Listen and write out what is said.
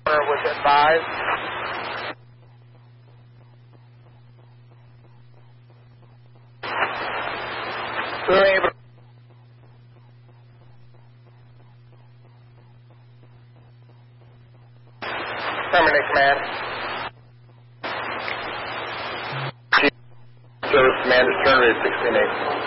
with advise. We're able to terminate command. Service command is turn rate 16-8.